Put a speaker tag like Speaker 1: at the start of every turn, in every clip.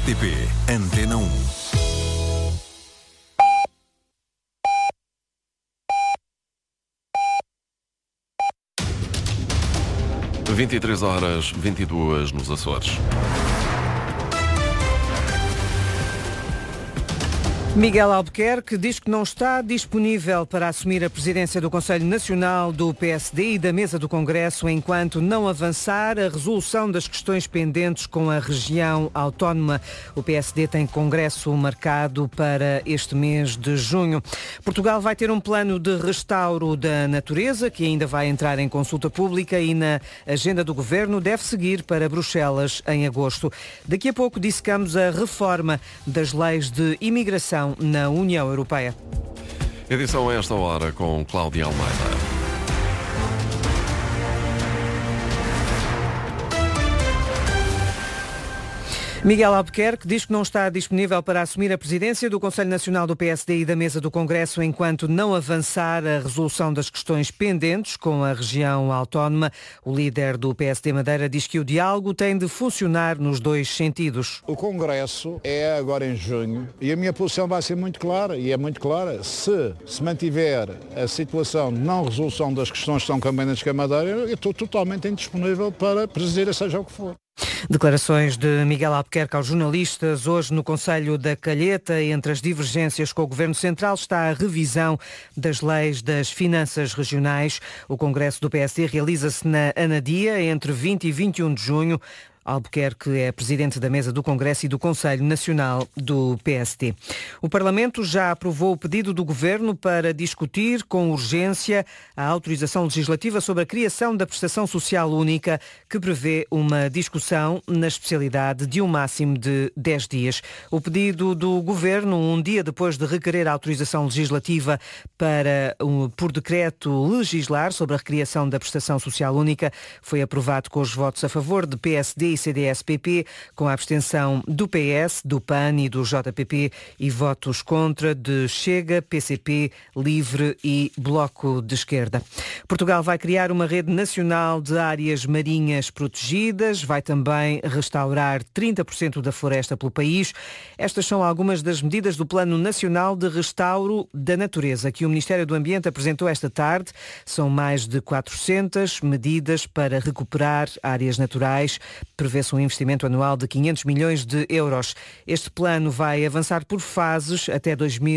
Speaker 1: RTP Antena 1. Às 23h22 nos Açores.
Speaker 2: Miguel Albuquerque diz que não está disponível para assumir a presidência do Conselho Nacional do PSD e da mesa do Congresso enquanto não avançar a resolução das questões pendentes com a região autónoma. O PSD tem congresso marcado para este mês de junho. Portugal vai ter um plano de restauro da natureza que ainda vai entrar em consulta pública e na agenda do governo deve seguir para Bruxelas em agosto. Daqui a pouco dissecamos a reforma das leis de imigração na União Europeia.
Speaker 1: Edição a esta hora com Cláudia Almeida.
Speaker 2: Miguel Albuquerque diz que não está disponível para assumir a presidência do Conselho Nacional do PSD e da mesa do Congresso enquanto não avançar a resolução das questões pendentes com a região autónoma. O líder do PSD Madeira diz que o diálogo tem de funcionar nos dois sentidos.
Speaker 3: O Congresso é agora em junho e a minha posição vai ser muito clara, e é muito clara. Se mantiver a situação de não resolução das questões que estão pendentes com a Madeira, eu estou totalmente indisponível para presidir, seja o que for.
Speaker 2: Declarações de Miguel Albuquerque aos jornalistas hoje no Conselho da Calheta. Entre as divergências com o Governo Central está a revisão das leis das finanças regionais. O Congresso do PSD realiza-se na Anadia entre 20 e 21 de junho. Albuquerque é presidente da mesa do Congresso e do Conselho Nacional do PSD. O Parlamento já aprovou o pedido do Governo para discutir com urgência a autorização legislativa sobre a criação da prestação social única, que prevê uma discussão na especialidade de um máximo de 10 dias. O pedido do Governo, um dia depois de requerer a autorização legislativa para, por decreto, legislar sobre a recriação da prestação social única, foi aprovado com os votos a favor de PSD e CDS-PP, com a abstenção do PS, do PAN e do JPP e votos contra de Chega, PCP, Livre e Bloco de Esquerda. Portugal vai criar uma rede nacional de áreas marinhas protegidas, vai também restaurar 30% da floresta pelo país. Estas são algumas das medidas do Plano Nacional de Restauro da Natureza, que o Ministério do Ambiente apresentou esta tarde. São mais de 400 medidas para recuperar áreas naturais. Prevê-se um investimento anual de 500 milhões de euros. Este plano vai avançar por fases até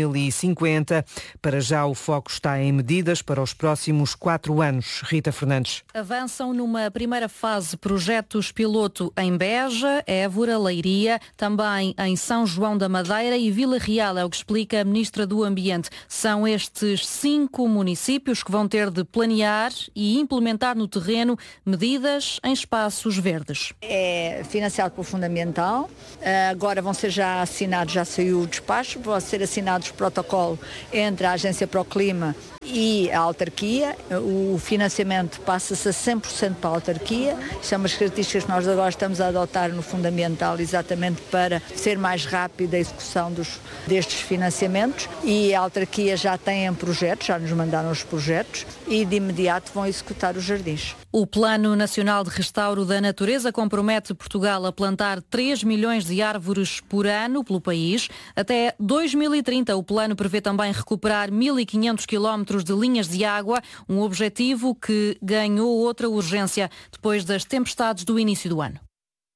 Speaker 2: 2050. Para já o foco está em medidas para os próximos 4 anos. Rita Fernandes.
Speaker 4: Avançam numa primeira fase projetos piloto em Beja, Évora, Leiria, também em São João da Madeira e Vila Real, é o que explica a Ministra do Ambiente. São estes 5 municípios que vão ter de planear e implementar no terreno medidas em espaços verdes.
Speaker 5: É financiado pelo Fundamental, agora vão ser já assinados, já saiu o despacho, vão ser assinados o protocolo entre a Agência para o Clima e a autarquia. O financiamento passa-se a 100% para a autarquia. Isso é umas características que nós agora estamos a adotar no Fundamental, exatamente para ser mais rápida a execução destes financiamentos, e a autarquia já tem projetos, já nos mandaram os projetos e de imediato vão executar os jardins.
Speaker 4: O Plano Nacional de Restauro da Natureza compromete Portugal a plantar 3 milhões de árvores por ano pelo país. Até 2030, o plano prevê também recuperar 1.500 quilómetros de linhas de água, um objetivo que ganhou outra urgência depois das tempestades do início do ano.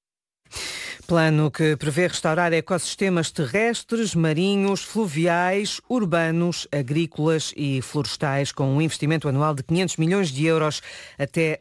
Speaker 2: Plano que prevê restaurar ecossistemas terrestres, marinhos, fluviais, urbanos, agrícolas e florestais com um investimento anual de 500 milhões de euros até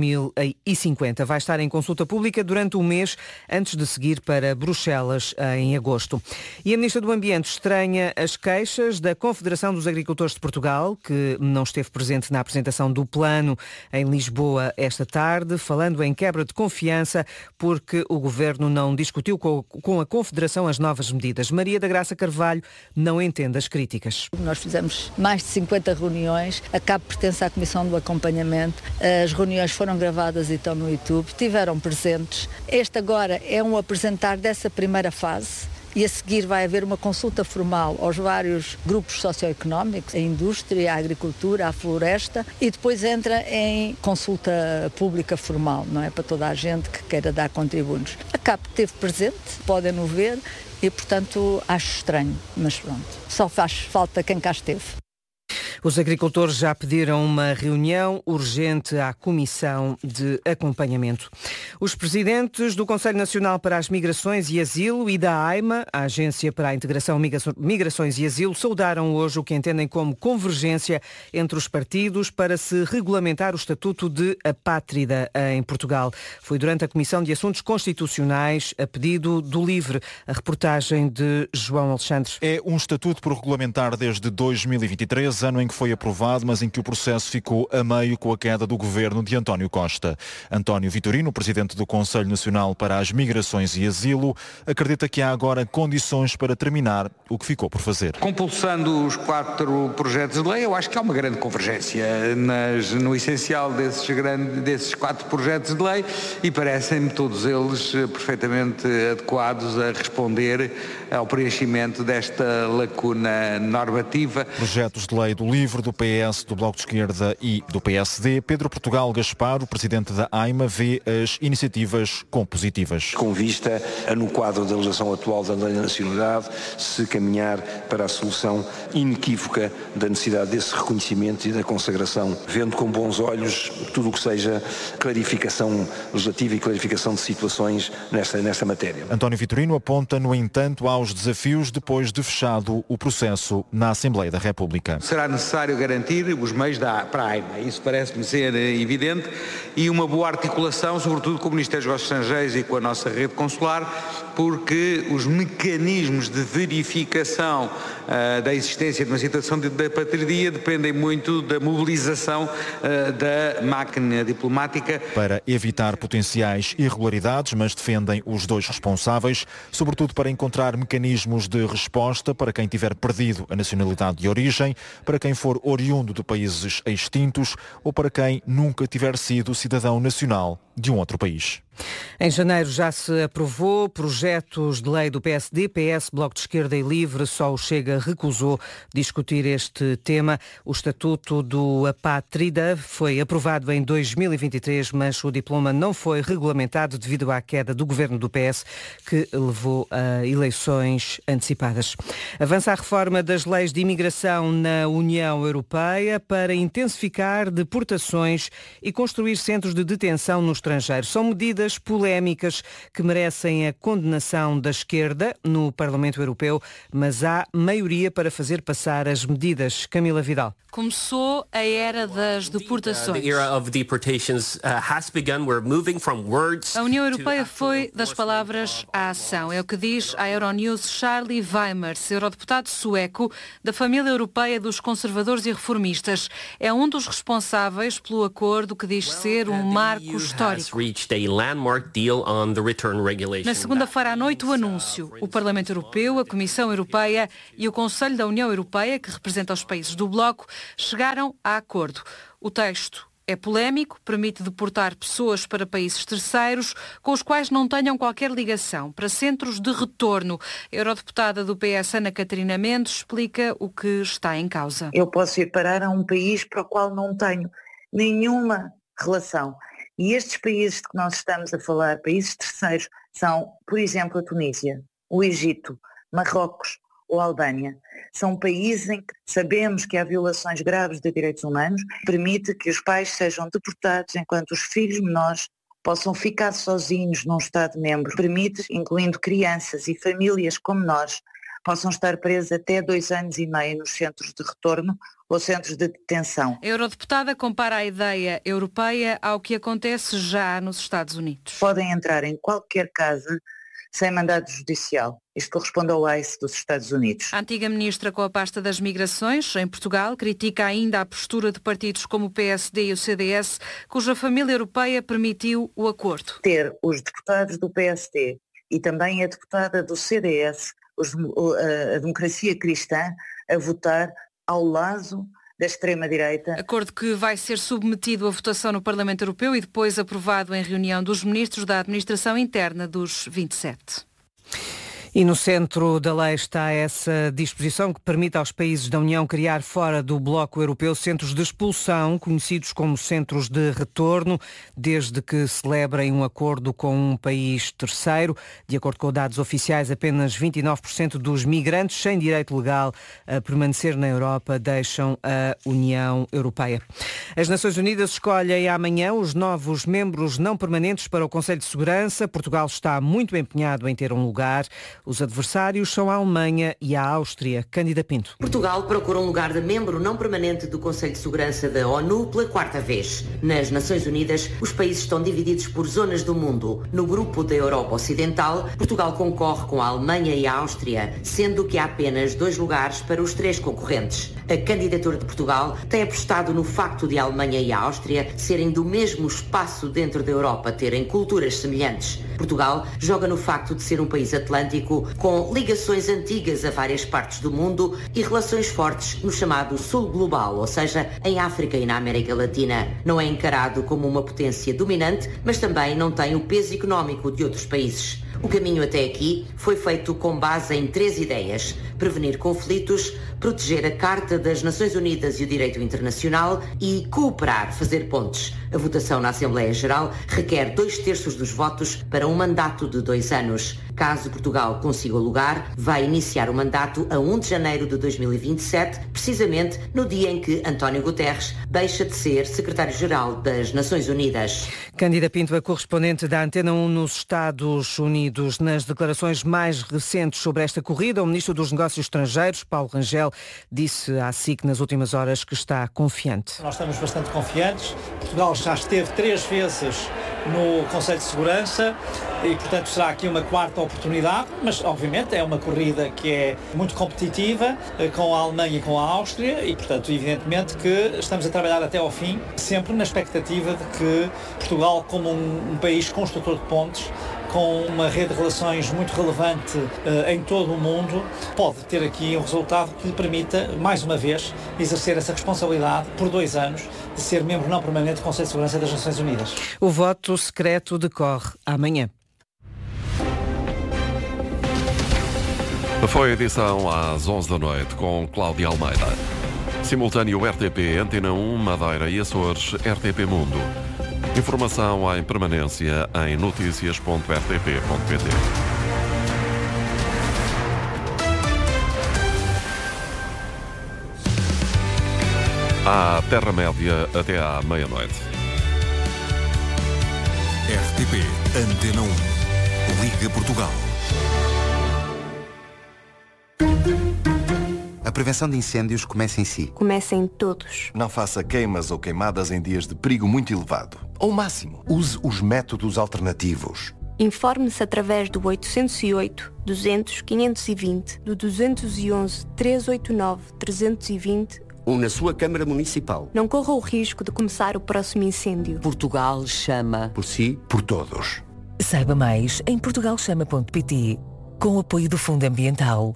Speaker 2: 2050. Vai estar em consulta pública durante um mês antes de seguir para Bruxelas em agosto. E a Ministra do Ambiente estranha as queixas da Confederação dos Agricultores de Portugal, que não esteve presente na apresentação do plano em Lisboa esta tarde, falando em quebra de confiança porque o Governo não discutiu com a Confederação as novas medidas. Maria da Graça Carvalho não entende as críticas.
Speaker 5: Nós fizemos mais de 50 reuniões, a CAP pertence à Comissão do Acompanhamento, as reuniões foram gravadas e estão no YouTube, estiveram presentes. Este agora é um apresentar dessa primeira fase e a seguir vai haver uma consulta formal aos vários grupos socioeconómicos, a indústria, a agricultura, a floresta, e depois entra em consulta pública formal, não é? Para toda a gente que queira dar contributos. A CAP esteve presente, podem-no ver, e portanto acho estranho, mas pronto, só faz falta quem cá esteve.
Speaker 2: Os agricultores já pediram uma reunião urgente à Comissão de Acompanhamento. Os presidentes do Conselho Nacional para as Migrações e Asilo e da AIMA, a Agência para a Integração, Migrações e Asilo, saudaram hoje o que entendem como convergência entre os partidos para se regulamentar o estatuto de apátrida em Portugal. Foi durante a Comissão de Assuntos Constitucionais, a pedido do LIVRE, a reportagem de João Alexandre.
Speaker 6: É um estatuto por regulamentar desde 2023, ano em que foi aprovado, mas em que o processo ficou a meio com a queda do governo de António Costa. António Vitorino, presidente do Conselho Nacional para as Migrações e Asilo, acredita que há agora condições para terminar o que ficou por fazer.
Speaker 7: Compulsando os 4 projetos de lei, eu acho que há uma grande convergência no essencial desses 4 projetos de lei e parecem-me todos eles perfeitamente adequados a responder ao preenchimento desta lacuna normativa.
Speaker 6: Projetos de lei do LIVRE, do PS, do Bloco de Esquerda e do PSD. Pedro Portugal Gaspar, o presidente da AIMA, vê as iniciativas como positivas.
Speaker 8: Com vista a, no quadro da legislação atual da lei da nacionalidade, se caminhar para a solução inequívoca da necessidade desse reconhecimento e da consagração, vendo com bons olhos tudo o que seja clarificação legislativa e clarificação de situações nesta matéria.
Speaker 6: António Vitorino aponta, no entanto, aos desafios depois de fechado o processo na Assembleia da República.
Speaker 7: Será necessário garantir os meios para a AIMA, isso parece-me ser evidente, e uma boa articulação, sobretudo com o Ministério dos Negócios Estrangeiros e com a nossa rede consular, porque os mecanismos de verificação da existência de uma situação de apatridia dependem muito da mobilização da máquina diplomática.
Speaker 6: Para evitar potenciais irregularidades, mas defendem os dois responsáveis, sobretudo para encontrar mecanismos de resposta para quem tiver perdido a nacionalidade de origem, para quem for oriundo de países extintos ou para quem nunca tiver sido cidadão nacional de um outro país.
Speaker 2: Em janeiro já se aprovou projetos de lei do PSD, PS, Bloco de Esquerda e LIVRE, só o Chega recusou discutir este tema. O Estatuto do Apátrida foi aprovado em 2023, mas o diploma não foi regulamentado devido à queda do governo do PS, que levou a eleições antecipadas. Avança a reforma das leis de imigração na União Europeia para intensificar deportações e construir centros de detenção no estrangeiro. São medidas polémicas que merecem a condenação da esquerda no Parlamento Europeu, mas há maioria para fazer passar as medidas. Camila Vidal.
Speaker 9: Começou a era das deportações. A União Europeia foi das palavras à ação. É o que diz à Euronews Charlie Weimers, eurodeputado sueco da família europeia dos conservadores e reformistas. É um dos responsáveis pelo acordo que diz ser um marco histórico. Na segunda-feira à noite, o anúncio. O Parlamento Europeu, a Comissão Europeia e o Conselho da União Europeia, que representa os países do bloco, chegaram a acordo. O texto é polémico, permite deportar pessoas para países terceiros com os quais não tenham qualquer ligação, para centros de retorno. A eurodeputada do PS, Ana Catarina Mendes, explica o que está em causa.
Speaker 10: Eu posso ir parar a um país para o qual não tenho nenhuma relação. E estes países de que nós estamos a falar, países terceiros, são, por exemplo, a Tunísia, o Egito, Marrocos ou a Albânia. São países em que sabemos que há violações graves de direitos humanos, permite que os pais sejam deportados enquanto os filhos menores possam ficar sozinhos num Estado-membro. Permite, incluindo crianças e famílias como nós, possam estar presos até 2 anos e meio nos centros de retorno ou centros de detenção.
Speaker 9: A eurodeputada compara a ideia europeia ao que acontece já nos Estados Unidos.
Speaker 10: Podem entrar em qualquer casa sem mandado judicial. Isto corresponde ao ICE dos Estados Unidos.
Speaker 9: A antiga ministra com a pasta das migrações, em Portugal, critica ainda a postura de partidos como o PSD e o CDS, cuja família europeia permitiu o acordo.
Speaker 10: Ter os deputados do PSD e também a deputada do CDS, a democracia cristã, a votar ao lado da extrema-direita.
Speaker 9: Acordo que vai ser submetido à votação no Parlamento Europeu e depois aprovado em reunião dos ministros da Administração Interna dos 27.
Speaker 2: E no centro da lei está essa disposição que permite aos países da União criar fora do bloco europeu centros de expulsão, conhecidos como centros de retorno, desde que celebrem um acordo com um país terceiro. De acordo com dados oficiais, apenas 29% dos migrantes sem direito legal a permanecer na Europa deixam a União Europeia. As Nações Unidas escolhem amanhã os novos membros não permanentes para o Conselho de Segurança. Portugal está muito empenhado em ter um lugar. Os adversários são a Alemanha e a Áustria. Cândida Pinto.
Speaker 11: Portugal procura um lugar de membro não permanente do Conselho de Segurança da ONU pela 4ª vez. Nas Nações Unidas, os países estão divididos por zonas do mundo. No grupo da Europa Ocidental, Portugal concorre com a Alemanha e a Áustria, sendo que há apenas 2 lugares para os 3 concorrentes. A candidatura de Portugal tem apostado no facto de a Alemanha e a Áustria serem do mesmo espaço dentro da Europa, terem culturas semelhantes. Portugal joga no facto de ser um país atlântico com ligações antigas a várias partes do mundo e relações fortes no chamado Sul Global, ou seja, em África e na América Latina. Não é encarado como uma potência dominante, mas também não tem o peso económico de outros países. O caminho até aqui foi feito com base em 3 ideias: prevenir conflitos, proteger a Carta das Nações Unidas e o direito internacional e cooperar, fazer pontes. A votação na Assembleia Geral requer 2/3 dos votos para um mandato de 2 anos. Caso Portugal consiga o lugar, vai iniciar o mandato a 1 de janeiro de 2027, precisamente no dia em que António Guterres deixa de ser secretário-geral das Nações Unidas.
Speaker 2: Cândida Pinto, a correspondente da Antena 1 nos Estados Unidos. Nas declarações mais recentes sobre esta corrida, o Ministro dos Negócios Estrangeiros, Paulo Rangel, disse à SIC nas últimas horas que está confiante.
Speaker 12: Nós estamos bastante confiantes. Portugal já esteve 3 vezes no Conselho de Segurança e, portanto, será aqui uma 4ª oportunidade, mas, obviamente, é uma corrida que é muito competitiva com a Alemanha e com a Áustria e, portanto, evidentemente que estamos a trabalhar até ao fim, sempre na expectativa de que Portugal, como um país construtor de pontes, com uma rede de relações muito relevante em todo o mundo, pode ter aqui um resultado que lhe permita, mais uma vez, exercer essa responsabilidade por 2 anos de ser membro não permanente do Conselho de Segurança das Nações Unidas.
Speaker 2: O voto secreto decorre amanhã.
Speaker 1: Foi a edição às 11 da noite com Cláudia Almeida. Simultâneo RTP, Antena 1, Madeira e Açores, RTP Mundo. Informação em permanência em noticias.rtp.pt. À Terra-média até à meia-noite.
Speaker 13: RTP Antena 1. Liga Portugal.
Speaker 14: A prevenção de incêndios começa em si.
Speaker 15: Começa em todos.
Speaker 16: Não faça queimas ou queimadas em dias de perigo muito elevado. Ao máximo, use os métodos alternativos.
Speaker 15: Informe-se através do 808 200 520, do 211 389 320
Speaker 17: ou na sua Câmara Municipal.
Speaker 15: Não corra o risco de começar o próximo incêndio.
Speaker 17: Portugal chama.
Speaker 16: Por si, por todos.
Speaker 18: Saiba mais em portugalchama.pt, com o apoio do Fundo Ambiental.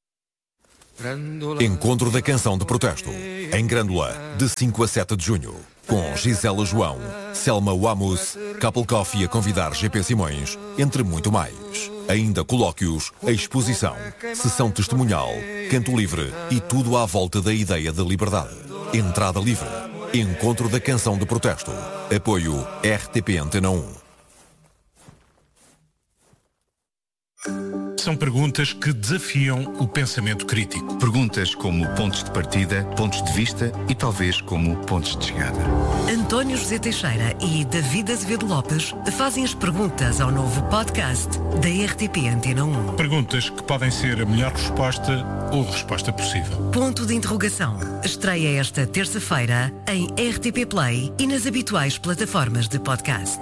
Speaker 13: Encontro da Canção de Protesto, em Grândola, de 5 a 7 de junho, com Gisela João, Selma Wamus, Couple Coffee a convidar GP Simões, entre muito mais. Ainda colóquios, exposição, sessão testemunhal, canto livre e tudo à volta da ideia de liberdade. Entrada livre. Encontro da Canção de Protesto. Apoio RTP Antena 1.
Speaker 19: São perguntas que desafiam o pensamento crítico.
Speaker 20: Perguntas como pontos de partida, pontos de vista e talvez como pontos de chegada.
Speaker 18: António José Teixeira e David Azevedo Lopes fazem as perguntas ao novo podcast da RTP Antena 1.
Speaker 19: Perguntas que podem ser a melhor resposta ou resposta possível.
Speaker 18: Ponto de interrogação. Estreia esta terça-feira em RTP Play e nas habituais plataformas de podcast.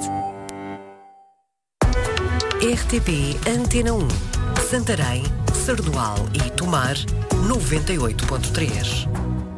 Speaker 18: RTP Antena 1. Santarém, Sardual e Tomar, 98.3.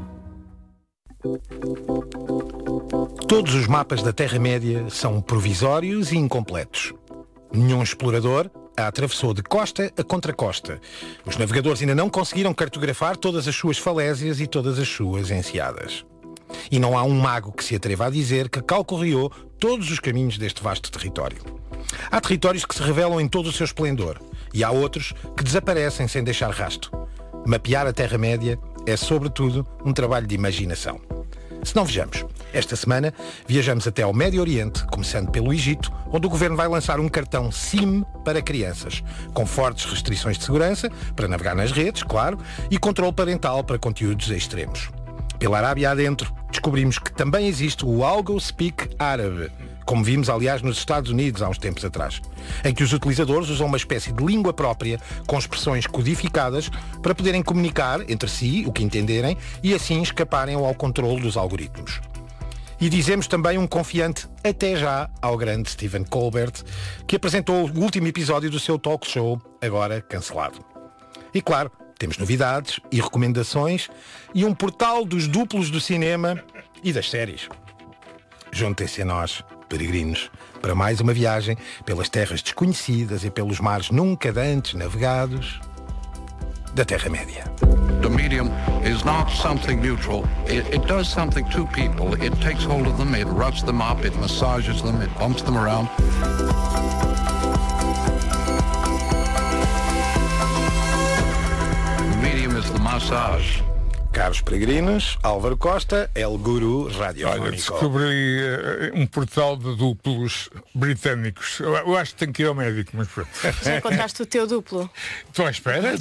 Speaker 21: Todos os mapas da Terra-média são provisórios e incompletos. Nenhum explorador a atravessou de costa a contracosta. Os navegadores ainda não conseguiram cartografar todas as suas falésias e todas as suas enseadas. E não há um mago que se atreva a dizer que calcorreou todos os caminhos deste vasto território. Há territórios que se revelam em todo o seu esplendor e há outros que desaparecem sem deixar rasto. Mapear a Terra-média é, sobretudo, um trabalho de imaginação. Se não vejamos, esta semana viajamos até ao Médio Oriente, começando pelo Egito, onde o Governo vai lançar um cartão SIM para crianças, com fortes restrições de segurança, para navegar nas redes, claro, e controle parental para conteúdos extremos. Pela Arábia adentro, descobrimos que também existe o Algo Speak árabe, como vimos, aliás, nos Estados Unidos há uns tempos atrás, em que os utilizadores usam uma espécie de língua própria, com expressões codificadas, para poderem comunicar entre si o que entenderem e assim escaparem ao controle dos algoritmos. E dizemos também um confiante até já ao grande Stephen Colbert, que apresentou o último episódio do seu talk show, agora cancelado. E claro, temos novidades e recomendações e um portal dos duplos do cinema e das séries. Juntem-se a nós, peregrinos, para mais uma viagem pelas terras desconhecidas e pelos mares nunca antes navegados da Terra-média.
Speaker 3: The medium is not something neutral. It does something to people. It takes hold of them, it roughs them up, it massages them, it bumps them around. The medium is the massage.
Speaker 21: Caros peregrinos, Álvaro Costa, El Guru Radiofónico.
Speaker 19: Olha, descobri um portal de duplos britânicos. Eu acho que tenho que ir ao médico, mas pronto.
Speaker 15: Já encontraste o teu duplo?
Speaker 19: Estou à espera.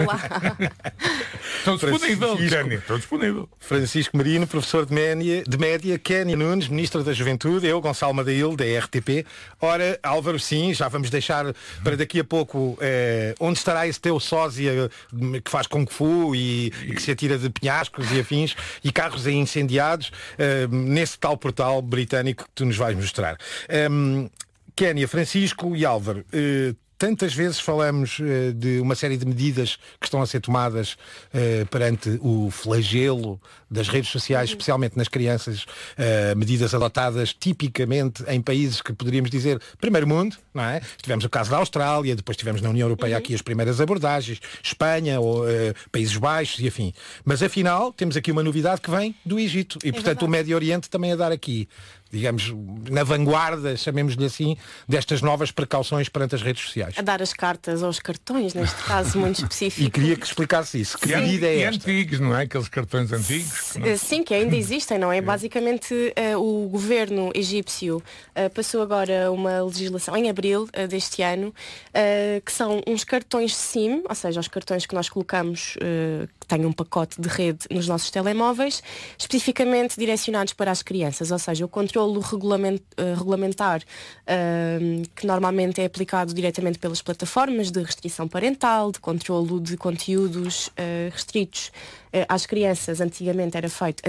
Speaker 19: Estou disponível, Kénia. Estou disponível.
Speaker 21: Francisco Marino, professor de média, Kénia Nunes, Ministro da Juventude, eu, Gonçalo Madail, da RTP. Ora, Álvaro, sim, já vamos deixar para daqui a pouco onde estará esse teu sósia que faz Kung Fu e que se atira de penhascos e afins e carros incendiados nesse tal portal britânico que tu nos vais mostrar. Kénia, Francisco e Álvaro, tantas vezes falamos de uma série de medidas que estão a ser tomadas perante o flagelo das redes sociais, especialmente nas crianças, medidas adotadas tipicamente em países que poderíamos dizer primeiro mundo, não é? Tivemos o caso da Austrália, depois tivemos na União Europeia aqui as primeiras abordagens, Espanha, ou, Países Baixos e afim. Mas afinal, temos aqui uma novidade que vem do Egito e, portanto, o Médio Oriente também a dar aqui, digamos, na vanguarda, chamemos-lhe assim, destas novas precauções perante as redes sociais.
Speaker 15: A dar as cartas aos cartões, neste caso muito específico.
Speaker 21: E queria que explicasse isso. Que medida é esta?
Speaker 19: Antigos, não é? Aqueles cartões antigos.
Speaker 15: Sim, que ainda existem, não é? Basicamente, o governo egípcio passou agora uma legislação em abril deste ano, que são uns cartões SIM, ou seja, os cartões que nós colocamos, que têm um pacote de rede nos nossos telemóveis, especificamente direcionados para as crianças, ou seja, o controle regulamentar que normalmente é aplicado diretamente pelas plataformas de restrição parental, de controlo de conteúdos restritos às crianças. Antigamente era feito,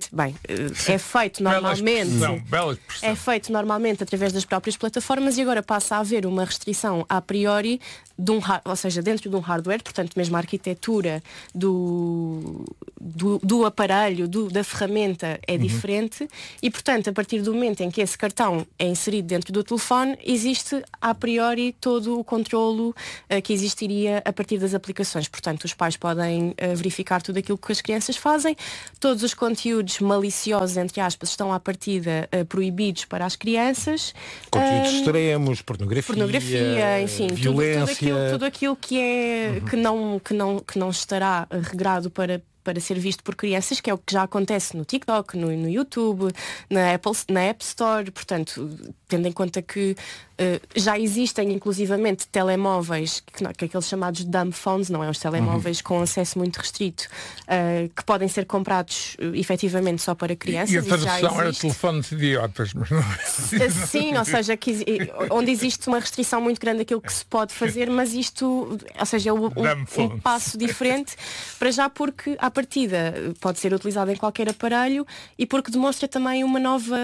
Speaker 15: é feito normalmente, é feito normalmente através das próprias plataformas e agora passa a haver uma restrição a priori ou seja, dentro de um hardware, portanto mesmo a arquitetura do aparelho, da ferramenta é diferente e, portanto, a partir do momento em que esse cartão é inserido dentro do telefone, existe a priori todo o controlo que existiria a partir das aplicações. Portanto, os pais podem verificar tudo aquilo que as crianças fazem, todos os conteúdos maliciosos, entre aspas, estão à partida proibidos para as crianças.
Speaker 21: Conteúdos extremos, pornografia,
Speaker 15: enfim,
Speaker 21: violência.
Speaker 15: Tudo aquilo que é que não estará regrado para ser visto por crianças, que é o que já acontece no TikTok, no YouTube, na App Store. Portanto, tendo em conta que já existem inclusivamente telemóveis, que aqueles chamados dumb phones, não é? Os telemóveis com acesso muito restrito, que podem ser comprados efetivamente só para crianças.
Speaker 19: E a tradução era telefones idiotas, mas não é.
Speaker 15: Sim, ou seja, onde existe uma restrição muito grande daquilo que se pode fazer, mas isto, ou seja, um passo diferente, para já porque à partida pode ser utilizado em qualquer aparelho e porque demonstra também uma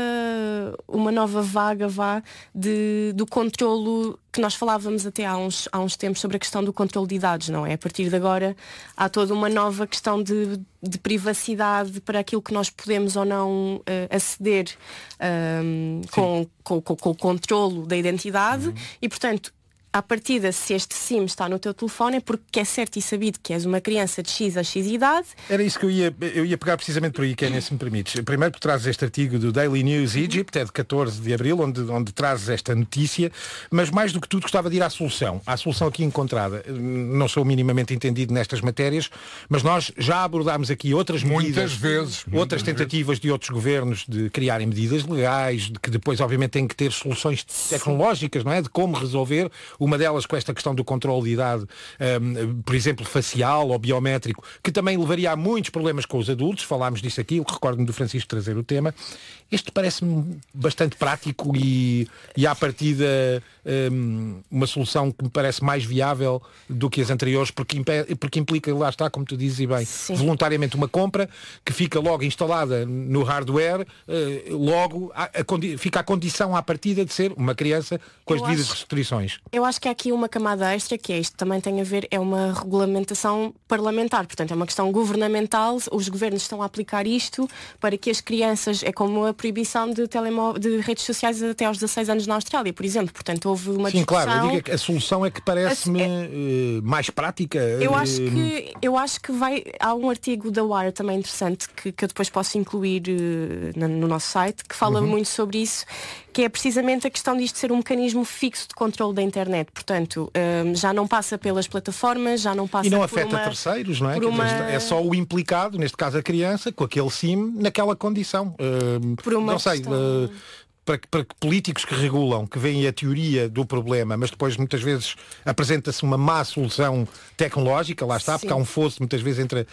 Speaker 15: nova vaga do controlo que nós falávamos até há uns tempos sobre a questão do controlo de idades, não é? A partir de agora há toda uma nova questão de privacidade para aquilo que nós podemos ou não aceder com o controlo da identidade e, portanto, à partida, se este SIM está no teu telefone é porque é certo e sabido que és uma criança de X a X idade.
Speaker 21: Era isso que eu ia pegar precisamente por aí, Kénia, se me permites. Primeiro porque trazes este artigo do Daily News Egypt, é de 14 de Abril, onde trazes esta notícia, mas mais do que tudo gostava de ir à solução aqui encontrada. Não sou minimamente entendido nestas matérias, mas nós já abordámos aqui outras medidas, outras tentativas de outros governos de criarem medidas legais, que depois obviamente têm que ter soluções tecnológicas, não é? De como resolver, uma delas com esta questão do controle de idade, por exemplo, facial ou biométrico, que também levaria a muitos problemas com os adultos, falámos disso aqui, recordo-me do Francisco trazer o tema. Este parece-me bastante prático e à partida uma solução que me parece mais viável do que as anteriores, porque implica, lá está, como tu dizes e bem, voluntariamente uma compra que fica logo instalada no hardware, logo fica a condição à partida de ser uma criança com as devidas restrições.
Speaker 15: Eu acho que há aqui uma camada extra, que é isto também tem a ver, é uma regulamentação parlamentar, portanto é uma questão governamental, os governos estão a aplicar isto para que as crianças, é como a proibição de redes sociais até aos 16 anos na Austrália, por exemplo, portanto houve uma discussão. Sim, claro, eu digo que a solução é que parece-me mais prática. Eu acho que há um artigo da Wire também interessante que eu depois posso incluir no nosso site, que fala muito sobre isso, que é precisamente a questão disto ser um mecanismo fixo de controle da internet. Portanto, já não passa pelas plataformas, já não passa
Speaker 21: e não afeta terceiros, não é? É só o implicado, neste caso a criança, com aquele SIM, naquela condição. Não sei, para políticos que regulam, que veem a teoria do problema, mas depois muitas vezes apresenta-se uma má solução tecnológica, lá está, porque há um fosso muitas vezes entre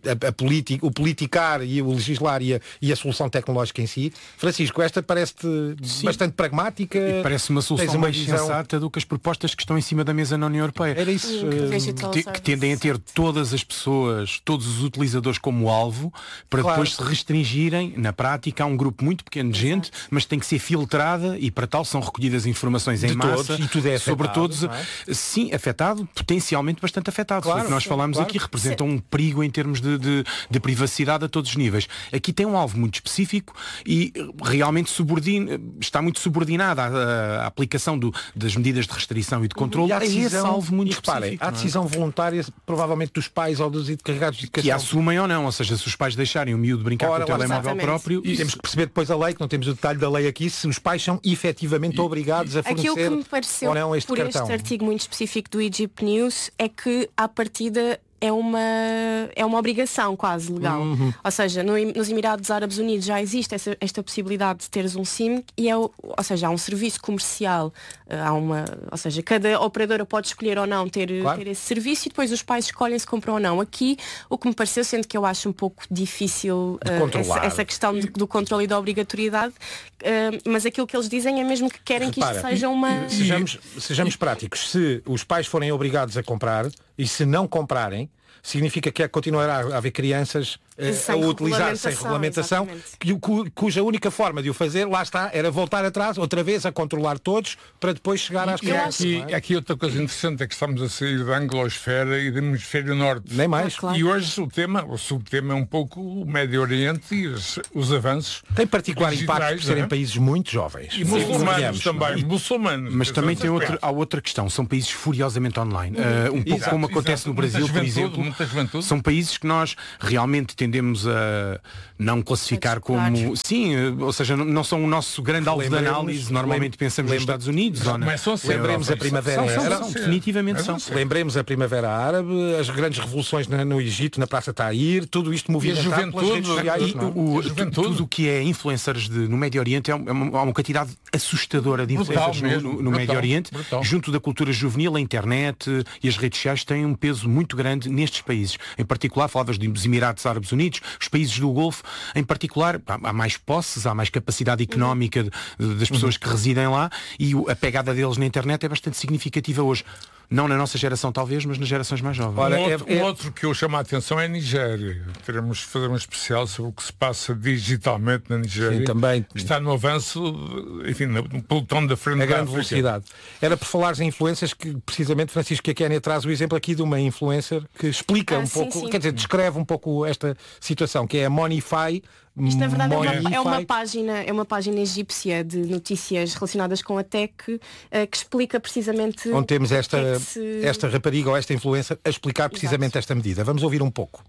Speaker 21: o politicar e o legislar e a solução tecnológica em si. Francisco, esta parece-te bastante pragmática.
Speaker 4: E parece uma solução mais sensata do que as propostas que estão em cima da mesa na União Europeia.
Speaker 21: Era isso.
Speaker 4: Que tendem a ter todas as pessoas, todos os utilizadores como alvo, para depois se restringirem, na prática, a um grupo muito pequeno de gente, mas tem que ser filtrada e para tal são recolhidas informações em massa
Speaker 21: todos, e tudo é afetado,
Speaker 4: sobre todos, sim, afetado, potencialmente bastante afetado. Claro, foi o que nós falámos aqui, representa um perigo em termos de privacidade a todos os níveis. Aqui tem um alvo muito específico e realmente está muito subordinada à aplicação das medidas de restrição e de controle a esse alvo muito específico.
Speaker 21: Há decisão voluntária, provavelmente dos pais ou dos encarregados de educação.
Speaker 4: Que assumem ou não, ou seja, se os pais deixarem o miúdo brincar com o telemóvel próprio...
Speaker 21: E temos que perceber depois a lei, que não temos o detalhe da lei aqui, se os pais são efetivamente obrigados a fornecer
Speaker 15: aquilo que me pareceu
Speaker 21: ou não este
Speaker 15: por
Speaker 21: cartão.
Speaker 15: Este artigo muito específico do Egypt News é que à partida é uma obrigação quase legal. Ou seja, nos Emirados Árabes Unidos já existe esta possibilidade de teres um SIM e ou seja, há um serviço comercial, ou seja, cada operadora pode escolher ou não ter esse serviço e depois os pais escolhem se compram ou não. Aqui, o que me pareceu, sendo que eu acho um pouco difícil essa questão do controle e da obrigatoriedade, mas aquilo que eles dizem é mesmo que querem que isto seja uma...
Speaker 21: Sejamos práticos. Se os pais forem obrigados a comprar e se não comprarem, significa que continuará a haver crianças a utilizar sem regulamentação, cuja única forma de o fazer, lá está, era voltar atrás, outra vez a controlar todos, para depois chegar às crianças.
Speaker 19: Aqui outra coisa interessante é que estamos a sair da anglosfera e do hemisfério norte.
Speaker 21: Nem mais.
Speaker 19: E hoje o subtema é um pouco o Médio Oriente e os avanços.
Speaker 21: Tem particular impacto por serem países muito jovens.
Speaker 19: E muçulmanos também, muçulmanos.
Speaker 4: Mas também há outra questão, são países furiosamente online. Pouco como acontece no Brasil, por exemplo. São países que nós realmente tendemos a não classificar como... Sim, ou seja, não são o nosso grande alvo de análise. Normalmente pensamos nos Estados Unidos.
Speaker 21: Lembremos a Primavera Árabe.
Speaker 4: Definitivamente são.
Speaker 21: Lembremos a Primavera Árabe, as grandes revoluções no Egito, na Praça Tahrir, tudo isto movimentado pelas redes sociais.
Speaker 4: Tudo o que é influencers no Médio Oriente há uma quantidade assustadora de influencers no Médio Oriente. Junto da cultura juvenil, a internet e as redes sociais têm um peso muito grande nestes países. Em particular, falavas dos Emirados Árabes Unidos, os países do Golfo, em particular, há mais posses, há mais capacidade económica das pessoas que residem lá e a pegada deles na internet é bastante significativa hoje. Não na nossa geração talvez, mas nas gerações mais jovens.
Speaker 19: Outro que eu chamo a atenção é a Nigéria. Teremos de fazer um especial sobre o que se passa digitalmente na Nigéria.
Speaker 21: Sim, também.
Speaker 19: Está no avanço, enfim, no pelotão da frente
Speaker 21: a grande velocidade. Era por falares em influências que, precisamente, Francisco, que a Kénia traz o exemplo aqui de uma influencer que explica pouco, quer dizer, descreve um pouco esta situação, que é a Monify,
Speaker 15: Isto na verdade é uma página egípcia de notícias relacionadas com a tech que explica precisamente
Speaker 21: onde temos esta rapariga ou esta influencer a explicar precisamente esta medida. Vamos ouvir um pouco.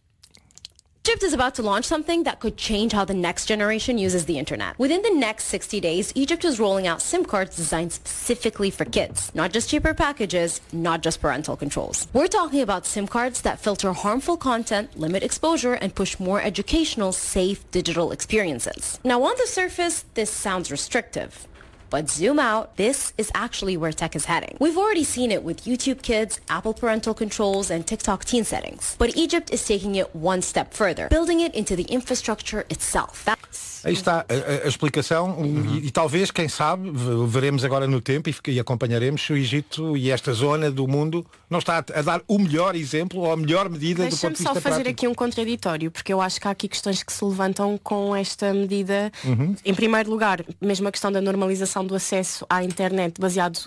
Speaker 5: Egypt is about to launch something that could change how the next generation uses the internet. Within the next 60 days, Egypt is rolling out SIM cards designed specifically for kids. Not just cheaper packages, not just parental controls. We're talking about SIM cards that filter harmful content, limit exposure, and push more educational, safe digital experiences. Now on the surface, this sounds restrictive. But zoom out, this is actually where tech is heading. We've already seen it with YouTube Kids, Apple parental controls, and TikTok teen settings. But Egypt is taking it one step further, building it into the infrastructure itself.
Speaker 21: Aí está a explicação e talvez, quem sabe, veremos agora no tempo e acompanharemos se o Egito e esta zona do mundo não está a dar o melhor exemplo ou a melhor medida do ponto de vista prático.
Speaker 15: Deixa-me só fazer aqui um contraditório, porque eu acho que há aqui questões que se levantam com esta medida. Em primeiro lugar, mesmo a questão da normalização do acesso à internet baseado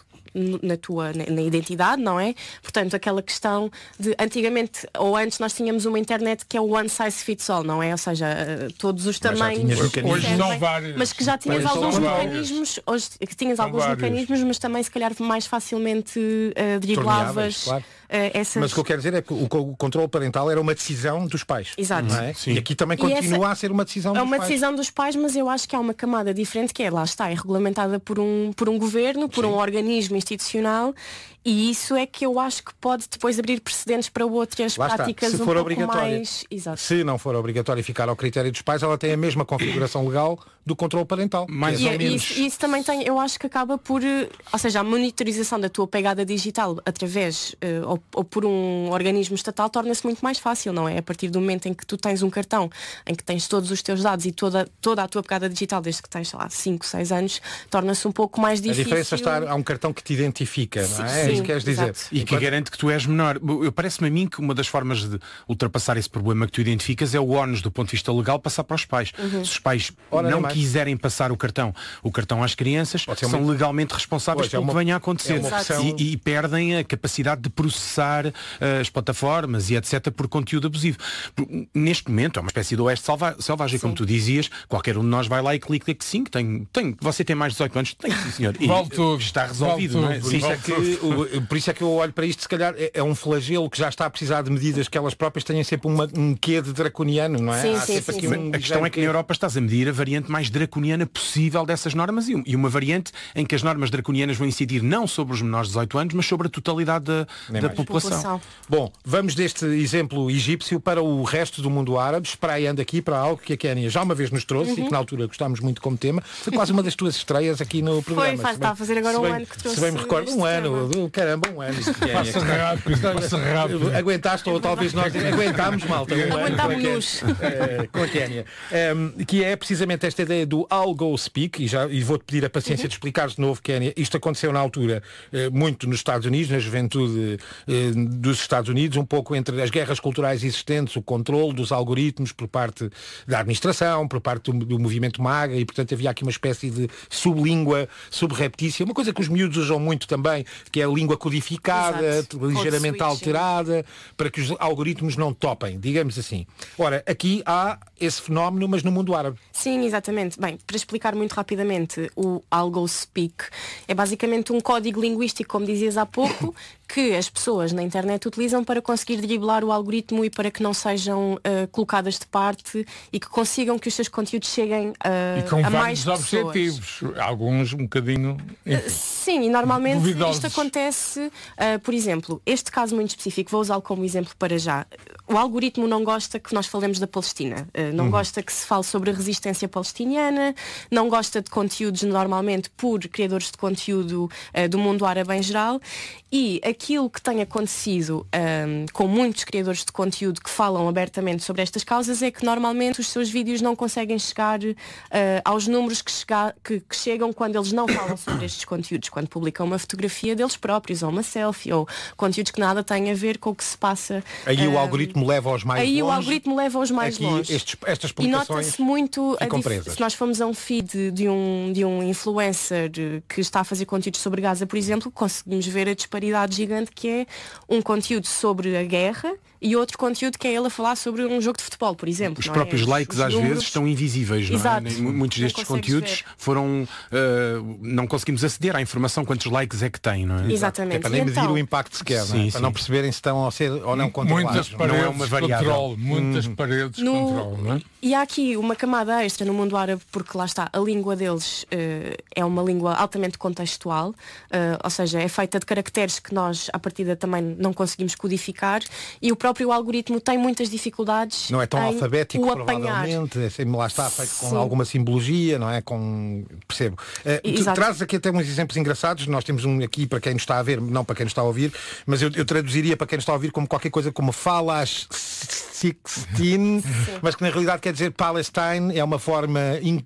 Speaker 15: na identidade, não é? Portanto, aquela questão de antigamente ou antes nós tínhamos uma internet que é o one size fits all, não é? Ou seja, todos os tamanhos, mas que já tinhas alguns mecanismos, hoje que tinhas alguns mecanismos, mas também se calhar mais facilmente driblavas.
Speaker 21: Claro. Mas o que eu quero dizer é que o controle parental era uma decisão dos pais.
Speaker 15: Exato.
Speaker 21: Não é? E aqui também continua a ser uma decisão dos pais.
Speaker 15: É uma decisão dos pais, mas eu acho que há uma camada diferente que é, lá está, é regulamentada por um governo, por um organismo institucional, e isso é que eu acho que pode depois abrir precedentes para outras práticas
Speaker 21: se
Speaker 15: um
Speaker 21: for
Speaker 15: pouco mais... Exato.
Speaker 21: Se não for obrigatório e ficar ao critério dos pais, ela tem a mesma configuração legal do controle parental.
Speaker 15: Mais ou menos. Isso também tem, eu acho que acaba por, ou seja, a monitorização da tua pegada digital através ou por um organismo estatal torna-se muito mais fácil, não é? A partir do momento em que tu tens um cartão, em que tens todos os teus dados e toda a tua pegada digital, desde que tens, sei lá, 5, 6 anos, torna-se um pouco mais difícil.
Speaker 21: A diferença está, há um cartão que te identifica, não é?
Speaker 15: Sim,
Speaker 21: isso que queres dizer.
Speaker 4: E que garante que tu és menor. Parece-me a mim que uma das formas de ultrapassar esse problema que tu identificas é o ónus do ponto de vista legal passar para os pais. Se os pais não quiserem passar o cartão às crianças, são legalmente responsáveis pelo que venha a acontecer. E perdem a capacidade de processar as plataformas e etc. por conteúdo abusivo. Neste momento é uma espécie de oeste selvagem, como tu dizias, qualquer um de nós vai lá e clica que sim, você tem mais de 18 anos, tem, sim senhor. E está resolvido, não é?
Speaker 21: Por isso é que eu olho para isto, se calhar é um flagelo que já está a precisar de medidas que elas próprias tenham sempre um quê de draconiano, não é?
Speaker 15: Sim.
Speaker 4: A questão é que na Europa estás a medir a variante mais draconiana possível dessas normas e uma variante em que as normas draconianas vão incidir não sobre os menores de 18 anos, mas sobre a totalidade da população.
Speaker 21: Bom, vamos deste exemplo egípcio para o resto do mundo árabe, espraiando aqui para algo que a Kénia já uma vez nos trouxe e que na altura gostámos muito como tema. Foi quase uma das tuas estreias aqui no programa.
Speaker 15: Está a fazer agora um ano que trouxe.
Speaker 21: Se bem me recordo, um ano. Caramba, um ano.
Speaker 19: Passa rápido.
Speaker 21: Aguentaste, ou talvez nós aguentámos, malta.
Speaker 15: Aguentámos-nos.
Speaker 21: Com a Kénia. Que é precisamente esta ideia do I'll Go Speak, e vou-te pedir a paciência de explicares de novo, Kénia. Isto aconteceu na altura muito nos Estados Unidos, na juventude dos Estados Unidos, um pouco entre as guerras culturais existentes, o controle dos algoritmos por parte da administração, por parte do movimento MAGA, e portanto havia aqui uma espécie de sublíngua subreptícia, uma coisa que os miúdos usam muito também, que é a língua codificada, ligeiramente alterada, para que os algoritmos não topem, digamos assim. Ora, aqui há esse fenómeno, mas no mundo árabe.
Speaker 15: Sim, exatamente. Bem, para explicar muito rapidamente, o I'll Go Speak é basicamente um código linguístico, como dizias há pouco, que as pessoas na internet utilizam para conseguir driblar o algoritmo e para que não sejam colocadas de parte e que consigam que os seus conteúdos cheguem a mais pessoas.
Speaker 19: Objetivos, alguns um bocadinho...
Speaker 15: Sim, e normalmente
Speaker 19: duvidosos.
Speaker 15: Isto acontece, por exemplo, este caso muito específico, vou usá-lo como exemplo para já. O algoritmo não gosta que nós falemos da Palestina, não gosta que se fale sobre a resistência palestiniana, não gosta de conteúdos normalmente por criadores de conteúdo do mundo árabe em geral, e aquilo que tem acontecido com muitos criadores de conteúdo que falam abertamente sobre estas causas é que normalmente os seus vídeos não conseguem chegar aos números que chegam quando eles não falam sobre estes conteúdos, quando publicam uma fotografia deles próprios ou uma selfie ou conteúdos que nada têm a ver com o que se passa.
Speaker 21: Aí o algoritmo leva-os mais longe.
Speaker 15: Aí o algoritmo leva-os mais longe.
Speaker 21: Estas
Speaker 15: e nota-se muito
Speaker 21: se
Speaker 15: nós formos a um feed de um influencer que está a fazer conteúdos sobre Gaza, por exemplo, conseguimos ver a disparidade gigante que é um conteúdo sobre a guerra e outro conteúdo que é ele a falar sobre um jogo de futebol, por exemplo.
Speaker 4: Os próprios likes às vezes estão invisíveis, não é? Muitos destes conteúdos foram... não conseguimos aceder à informação quantos likes é que tem, não é?
Speaker 15: Exatamente.
Speaker 21: É para nem medir o impacto sequer, não é? Para não perceberem se estão a ser ou não controlados.
Speaker 19: Muitas paredes de controle, muitas paredes de controle, não é?
Speaker 15: E há aqui uma camada extra no mundo árabe, porque lá está, a língua deles é uma língua altamente contextual, ou seja, é feita de caracteres que nós, à partida, também não conseguimos codificar, e o próprio algoritmo tem muitas dificuldades.
Speaker 21: Não é tão alfabético,
Speaker 15: apanhar.
Speaker 21: Provavelmente, lá está feito com alguma simbologia, não é? Percebo. Tu trazes aqui até uns exemplos engraçados, nós temos um aqui para quem nos está a ver, não para quem nos está a ouvir, mas eu traduziria para quem nos está a ouvir como qualquer coisa como Falas 16, mas que na realidade quer dizer Palestine, é uma forma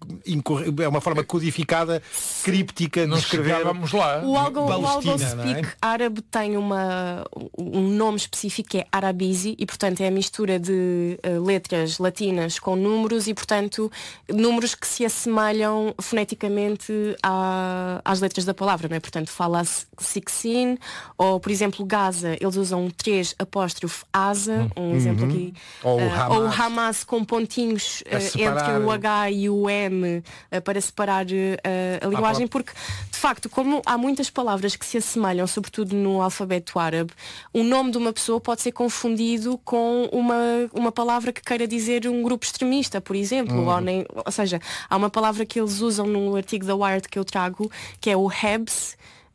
Speaker 21: codificada, críptica de escrever.
Speaker 19: Lá.
Speaker 15: O AlgoSpeak árabe tem um nome específico que é Arabizi, e portanto é a mistura de letras latinas com números, e portanto números que se assemelham foneticamente às letras da palavra, não é? Portanto fala 16, ou por exemplo Gaza, eles usam 3 apóstrofo Asa, um exemplo aqui, ou o Hamas com pontinhos entre o H e o M para separar a linguagem, porque de facto, como há muitas palavras que se assemelham, sobretudo no alfabeto árabe, o nome de uma pessoa pode ser confundido com uma palavra que queira dizer um grupo extremista, por exemplo, ou seja, há uma palavra que eles usam no artigo da Wired que eu trago, que é o Hebs,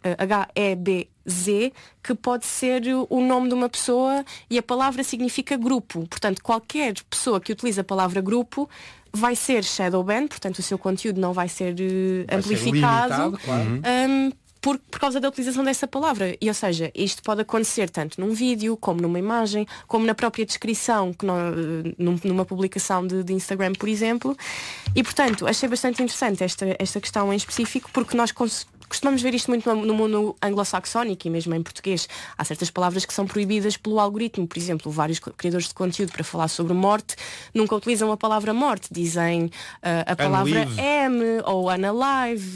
Speaker 15: Hebz, que pode ser o nome de uma pessoa, e a palavra significa grupo. Portanto, qualquer pessoa que utiliza a palavra grupo vai ser shadow banned, portanto o seu conteúdo não vai ser amplificado, por causa da utilização dessa palavra. E, ou seja, isto pode acontecer tanto num vídeo, como numa imagem, como na própria descrição, numa publicação de Instagram, por exemplo. E, portanto, achei bastante interessante esta questão em específico, porque nós costumamos ver isto muito no mundo anglo-saxónico e mesmo em português. Há certas palavras que são proibidas pelo algoritmo. Por exemplo, vários criadores de conteúdo para falar sobre morte nunca utilizam a palavra morte. Dizem a palavra M ou unalive.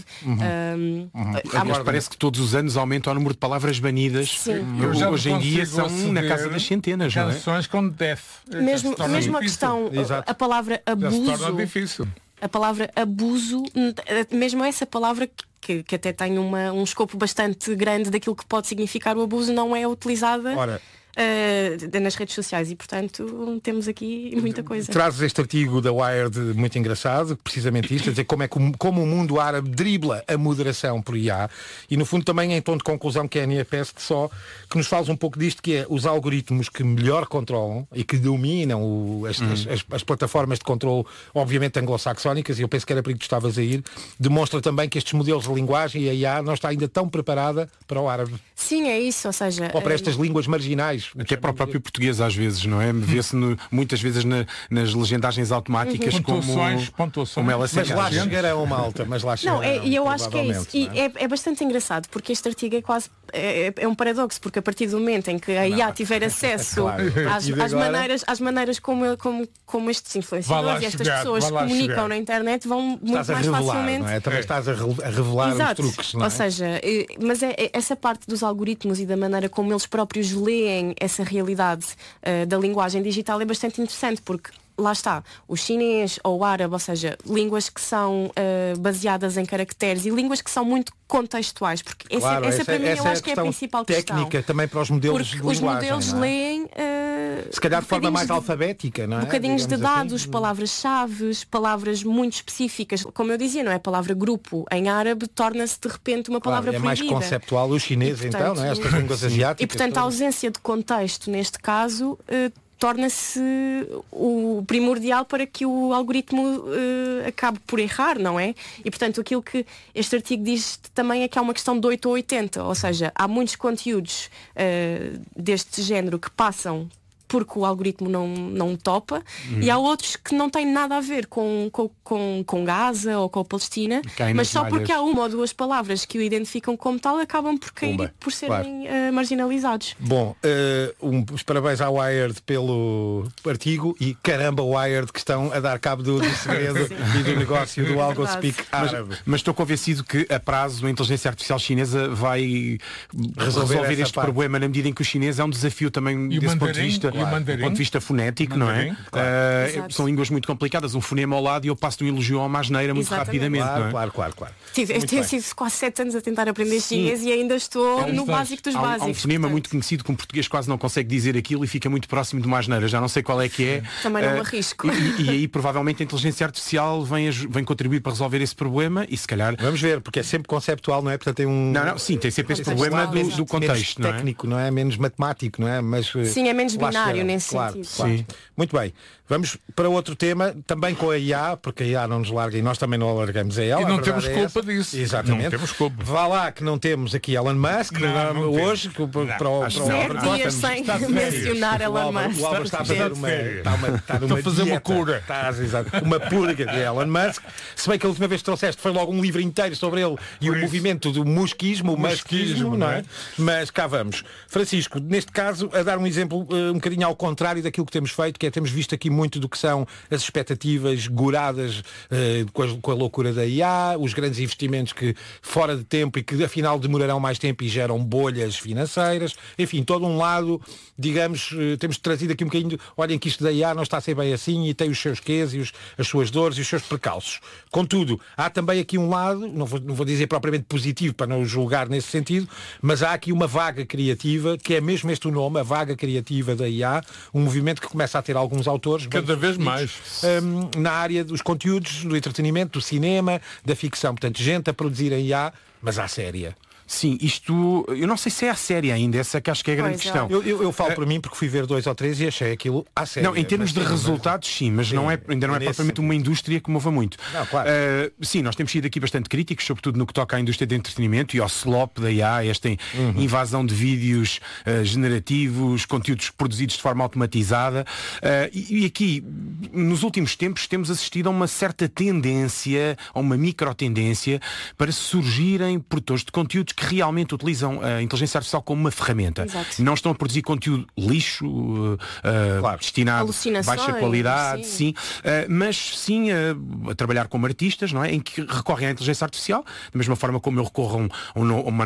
Speaker 4: Mas parece que todos os anos aumenta o número de palavras banidas. Hoje em dia são na casa das centenas.
Speaker 19: Canções com death.
Speaker 15: Mesmo a questão, a palavra abuso.
Speaker 19: Já se torna difícil.
Speaker 15: A palavra abuso, mesmo essa palavra que até tem um escopo bastante grande daquilo que pode significar o abuso, não é utilizada nas redes sociais, e portanto temos aqui muita coisa.
Speaker 21: Trazes este artigo da Wired muito engraçado, precisamente isto, a dizer como o mundo árabe dribla a moderação por IA, e no fundo também em tom de conclusão, que é a Nia Peste, só que nos fales um pouco disto, que é os algoritmos que melhor controlam e que dominam as plataformas de controle, obviamente anglo-saxónicas, e eu penso que era para aí que tu estavas a ir, demonstra também que estes modelos de linguagem e a IA não está ainda tão preparada para o árabe.
Speaker 15: Sim, é isso, ou seja...
Speaker 21: Ou para estas línguas marginais.
Speaker 4: Até para o próprio português às vezes, não é? Vê-se muitas vezes nas legendagens automáticas como ela se
Speaker 21: Mas lá chegarão, malta, mas lá chegarão.
Speaker 15: E eu acho que é isso. E é bastante engraçado, porque este artigo é quase... É um paradoxo, porque a partir do momento em que a IA tiver acesso às maneiras como estes influenciadores e estas pessoas comunicam na internet, vão muito mais facilmente...
Speaker 21: Não é? Também estás a revelar os truques, não é?
Speaker 15: Ou seja, mas essa parte dos algoritmos e da maneira como eles próprios leem essa realidade da linguagem digital é bastante interessante, porque lá está, o chinês ou o árabe, ou seja, línguas que são baseadas em caracteres e línguas que são muito contextuais, porque essa para mim eu acho que é a principal
Speaker 21: técnica
Speaker 15: questão.
Speaker 21: Também para os modelos de linguagem.
Speaker 15: Os modelos leem
Speaker 21: se calhar de forma mais alfabética, não é?
Speaker 15: Bocadinhos de dados, palavras-chave, palavras muito específicas, como eu dizia, não é? A palavra grupo em árabe torna-se de repente uma palavra proibida.
Speaker 21: É mais conceptual o chinês, portanto, então, não é? Estas línguas asiáticas.
Speaker 15: E portanto a ausência de contexto neste caso torna-se o primordial para que o algoritmo acabe por errar, não é? E portanto aquilo que este artigo diz também é que há uma questão de 8 ou 80, ou seja, há muitos conteúdos deste género que passam porque o algoritmo não topa, e há outros que não têm nada a ver com Gaza ou com a Palestina, mas só porque há uma ou duas palavras que o identificam como tal, acabam por cair por serem marginalizados.
Speaker 21: Bom, os parabéns à Wired pelo artigo, e caramba, Wired, que estão a dar cabo do segredo e do negócio do AlgoSpeak árabe.
Speaker 4: Mas estou convencido que a prazo a inteligência artificial chinesa vai resolver este problema, na medida em que o chinês é um desafio também desse ponto de vista.
Speaker 19: mandarim.
Speaker 4: Do ponto de vista fonético,
Speaker 19: mandarim,
Speaker 4: não é? São línguas muito complicadas, um fonema ao lado e eu passo de um elogio a uma asneira muito rapidamente.
Speaker 21: Claro.
Speaker 15: Eu tenho sido quase 7 anos a tentar aprender chinês e ainda estou no básico dos básicos.
Speaker 4: Há um fonema muito conhecido que um português quase não consegue dizer aquilo e fica muito próximo de uma asneira. Já não sei qual é que é.
Speaker 15: Também não me arrisco.
Speaker 4: E aí provavelmente a inteligência artificial vem contribuir para resolver esse problema e se calhar...
Speaker 21: Vamos ver, porque é sempre conceptual, não é? Portanto, tem um...
Speaker 4: Sim, tem sempre esse problema do contexto,
Speaker 21: menos técnico, não é? Menos matemático, não é? Mas,
Speaker 15: sim, é menos binário nesse sentido.
Speaker 21: Sim. Muito bem. Vamos para outro tema, também com a IA, porque a IA não nos larga e nós também não largamos a ela.
Speaker 19: E não temos culpa disso.
Speaker 21: Exatamente.
Speaker 19: Não temos culpa.
Speaker 21: Vá lá que não temos aqui Elon Musk hoje, para o
Speaker 15: dias sem mencionar Elon Musk.
Speaker 21: O Álvaro está a fazer uma
Speaker 19: cura.
Speaker 21: Uma purga de Elon Musk. Se bem que a última vez que trouxeste foi logo um livro inteiro sobre ele e o movimento do musquismo, o muskismo, não é? Mas cá vamos. Francisco, neste caso, a dar um exemplo um bocadinho ao contrário daquilo que temos feito, que é temos visto aqui muito do que são as expectativas goradas com a loucura da IA, os grandes investimentos que fora de tempo e que afinal demorarão mais tempo e geram bolhas financeiras, enfim, todo um lado, digamos, temos trazido aqui um bocadinho, olhem que isto da IA não está a ser bem assim e tem os seus quês e as suas dores e os seus precalços. Contudo, há também aqui um lado, não vou dizer propriamente positivo para não julgar nesse sentido, mas há aqui uma vaga criativa, que é mesmo este o nome, a vaga criativa da IA, um movimento que começa a ter alguns autores
Speaker 19: cada vez mais
Speaker 21: na área dos conteúdos, do entretenimento, do cinema, da ficção. Portanto, gente a produzir em IA, mas à séria.
Speaker 4: Sim, isto, eu não sei se é a série ainda, essa que acho que é a grande questão.
Speaker 21: Eu falo para mim porque fui ver 2 ou 3 e achei aquilo à série.
Speaker 4: Não, em termos de resultados, sim, mas ainda não é propriamente uma indústria que mova muito.
Speaker 21: Não, claro.
Speaker 4: Sim, nós temos sido aqui bastante críticos, sobretudo no que toca à indústria de entretenimento e ao slop da IA, esta invasão de vídeos generativos, conteúdos produzidos de forma automatizada. E aqui, nos últimos tempos, temos assistido a uma certa tendência, a uma micro-tendência, para surgirem produtores de conteúdos que realmente utilizam a inteligência artificial como uma ferramenta.
Speaker 15: Exato.
Speaker 4: Não estão a produzir conteúdo lixo, destinado a baixa qualidade, sim, mas sim a trabalhar como artistas, não é? Em que recorrem à inteligência artificial, da mesma forma como eu recorro a